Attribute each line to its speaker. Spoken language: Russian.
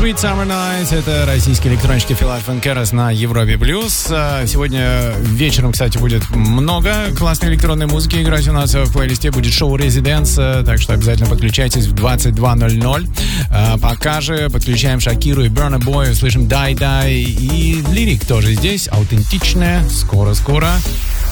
Speaker 1: Sweet Summer Nights. Это российский электронщик Филадельфия Керас на Европе Плюс. Сегодня вечером, кстати, будет много классной электронной музыки играть у нас в плейлисте. Будет шоу Резиденс, так что обязательно подключайтесь в 22:00. Пока же подключаем Шакиру и Burna Boy, слышим Die Die и Лирик тоже здесь. Аутентичная. Скоро-скоро.